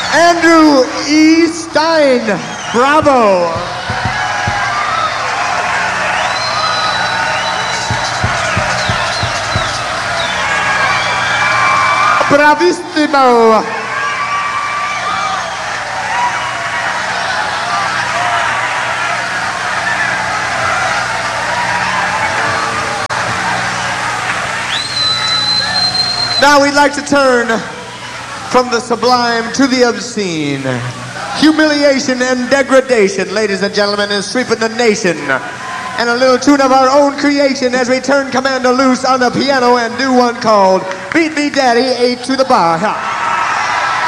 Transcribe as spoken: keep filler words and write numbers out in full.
Andrew E. Stein. Bravo. Bravissimo. Now we'd like to turn from the sublime to the obscene. Humiliation and degradation, ladies and gentlemen, is sweeping the nation. And a little tune of our own creation as we turn Commander loose on the piano and do one called Beat Me Daddy, A to the Bar. Ha.